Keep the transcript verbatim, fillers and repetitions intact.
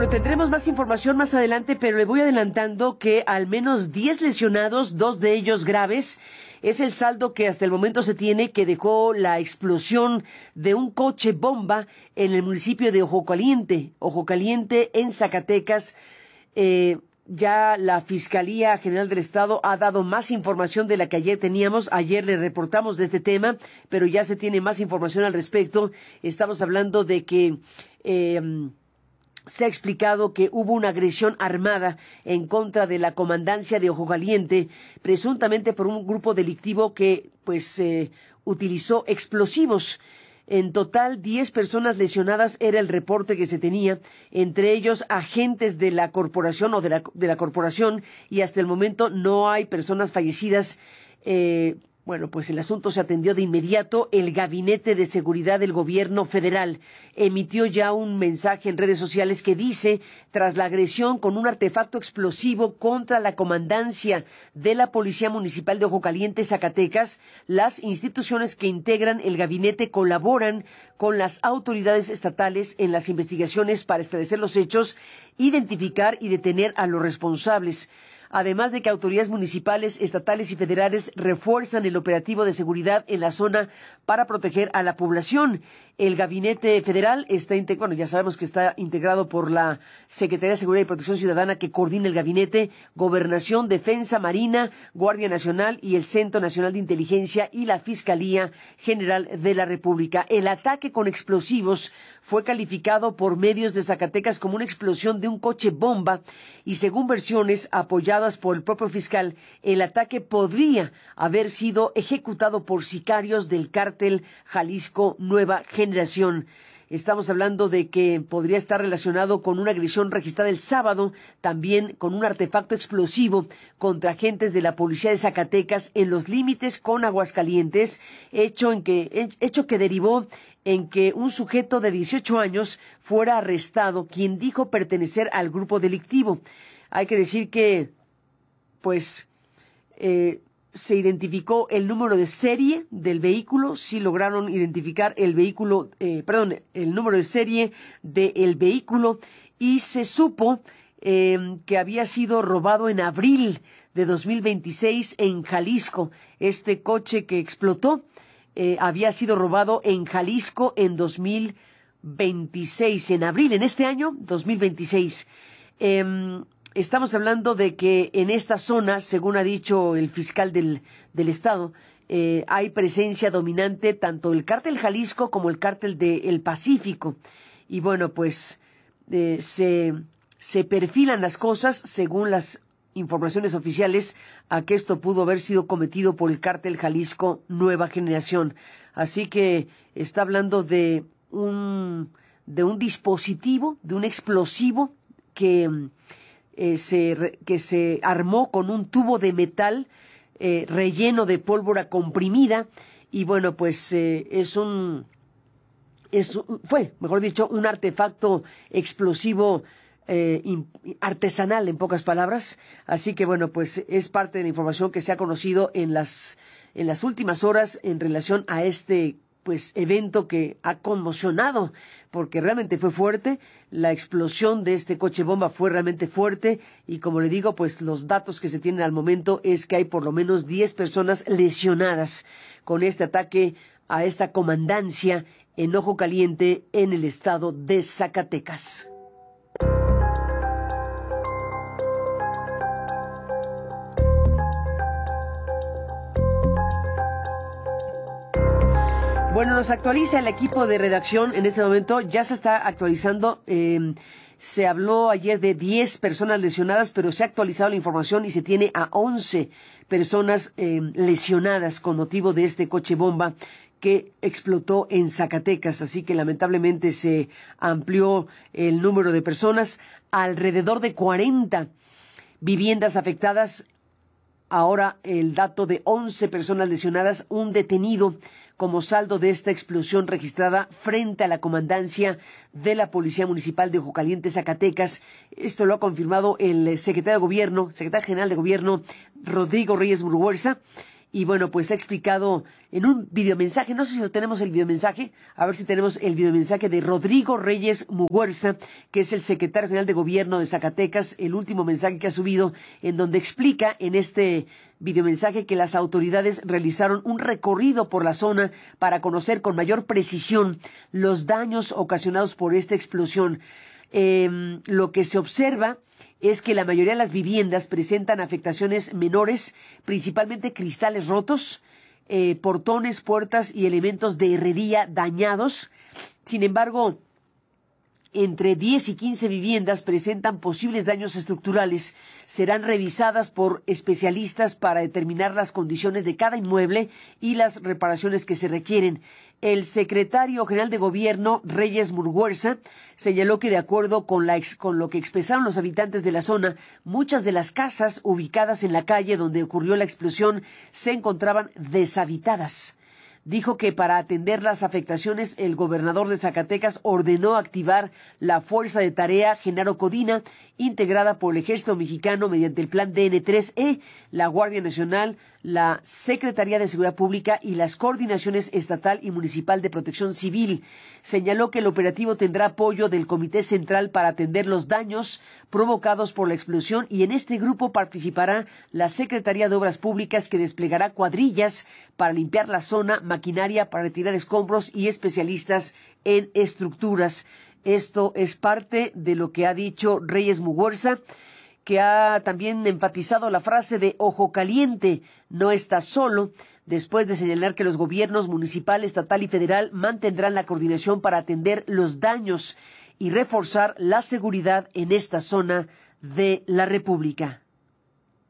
Bueno, tendremos más información más adelante, pero le voy adelantando que al menos diez lesionados, dos de ellos graves, es el saldo que hasta el momento se tiene, que dejó la explosión de un coche bomba en el municipio de Ojo Caliente, Ojo Caliente en Zacatecas. Eh, ya la Fiscalía General del Estado ha dado más información de la que ayer teníamos. Ayer le reportamos de este tema, pero ya se tiene más información al respecto. Estamos hablando de que eh, se ha explicado que hubo una agresión armada en contra de la comandancia de Ojo Caliente, presuntamente por un grupo delictivo que pues eh, utilizó explosivos. En total, diez personas lesionadas era el reporte que se tenía, entre ellos agentes de la corporación o de la, de la corporación, y hasta el momento no hay personas fallecidas. Eh, Bueno, pues el asunto se atendió de inmediato. El Gabinete de Seguridad del Gobierno Federal emitió ya un mensaje en redes sociales que dice: tras la agresión con un artefacto explosivo contra la comandancia de la Policía Municipal de Ojo Caliente, Zacatecas, las instituciones que integran el gabinete colaboran con las autoridades estatales en las investigaciones para esclarecer los hechos, identificar y detener a los responsables. Además de que autoridades municipales, estatales y federales refuerzan el operativo de seguridad en la zona para proteger a la población. El Gabinete Federal está integrado, bueno, ya sabemos que está integrado por la Secretaría de Seguridad y Protección Ciudadana, que coordina el gabinete, Gobernación, Defensa, Marina, Guardia Nacional y el Centro Nacional de Inteligencia y la Fiscalía General de la República. El ataque con explosivos fue calificado por medios de Zacatecas como una explosión de un coche bomba y, según versiones apoyadas por el propio fiscal, el ataque podría haber sido ejecutado por sicarios del cártel Jalisco Nueva Generación. Estamos hablando de que podría estar relacionado con una agresión registrada el sábado, también con un artefacto explosivo contra agentes de la Policía de Zacatecas en los límites con Aguascalientes, hecho en que hecho que derivó en que un sujeto de dieciocho años fuera arrestado, quien dijo pertenecer al grupo delictivo. Hay que decir que pues eh, se identificó el número de serie del vehículo, sí lograron identificar el vehículo, eh, perdón, el número de serie del vehículo, y se supo eh, que había sido robado en abril de dos mil veintiséis en Jalisco. Este coche que explotó eh, había sido robado en Jalisco en dos mil veintiséis, en abril, en este año, dos mil veintiséis. Eh, Estamos hablando de que en esta zona, según ha dicho el fiscal del, del estado, eh, hay presencia dominante tanto del cártel Jalisco como el cártel del Pacífico. Y bueno, pues eh, se, se perfilan las cosas, según las informaciones oficiales, a que esto pudo haber sido cometido por el cártel Jalisco Nueva Generación. Así que está hablando de un, de un dispositivo, de un explosivo que... Eh, se, que se armó con un tubo de metal eh, relleno de pólvora comprimida, y bueno, pues eh, es un, es un, fue, mejor dicho, un artefacto explosivo eh, in, artesanal, en pocas palabras. Así que bueno, pues es parte de la información que se ha conocido en las, en las últimas horas en relación a este pues evento que ha conmocionado, porque realmente fue fuerte. La explosión de este coche bomba fue realmente fuerte, y como le digo, pues los datos que se tienen al momento es que hay por lo menos diez personas lesionadas con este ataque a esta comandancia en Ojo Caliente, en el estado de Zacatecas. Bueno, nos actualiza el equipo de redacción en este momento, ya se está actualizando. Eh, se habló ayer de diez personas lesionadas, pero se ha actualizado la información y se tiene a once personas eh, lesionadas con motivo de este coche bomba que explotó en Zacatecas. Así que lamentablemente se amplió el número de personas, alrededor de cuarenta viviendas afectadas. Ahora el dato de once personas lesionadas, un detenido como saldo de esta explosión registrada frente a la comandancia de la Policía Municipal de Ojo Caliente, Zacatecas. Esto lo ha confirmado el secretario de Gobierno, secretario general de Gobierno, Rodrigo Reyes Muruguerza. Y bueno, pues ha explicado en un videomensaje, no sé si lo tenemos el videomensaje, a ver si tenemos el videomensaje de Rodrigo Reyes Muguerza, que es el secretario general de gobierno de Zacatecas, el último mensaje que ha subido, en donde explica en este videomensaje que las autoridades realizaron un recorrido por la zona para conocer con mayor precisión los daños ocasionados por esta explosión. Eh, lo que se observa es que la mayoría de las viviendas presentan afectaciones menores, principalmente cristales rotos, eh, portones, puertas y elementos de herrería dañados. Sin embargo, entre diez y quince viviendas presentan posibles daños estructurales. Serán revisadas por especialistas para determinar las condiciones de cada inmueble y las reparaciones que se requieren. El secretario general de gobierno, Reyes Muguerza, señaló que de acuerdo con, la ex, con lo que expresaron los habitantes de la zona, muchas de las casas ubicadas en la calle donde ocurrió la explosión se encontraban deshabitadas. Dijo que para atender las afectaciones, el gobernador de Zacatecas ordenó activar la Fuerza de Tarea Genaro Codina, integrada por el Ejército Mexicano mediante el Plan D N tres E, la Guardia Nacional, la Secretaría de Seguridad Pública y las Coordinaciones Estatal y Municipal de Protección Civil. Señaló que el operativo tendrá apoyo del Comité Central para atender los daños provocados por la explosión y en este grupo participará la Secretaría de Obras Públicas, que desplegará cuadrillas para limpiar la zona, maquinaria para retirar escombros y especialistas en estructuras. Esto es parte de lo que ha dicho Reyes Muguerza, que ha también enfatizado la frase de ojo caliente, no está solo, después de señalar que los gobiernos municipal, estatal y federal mantendrán la coordinación para atender los daños y reforzar la seguridad en esta zona de la República.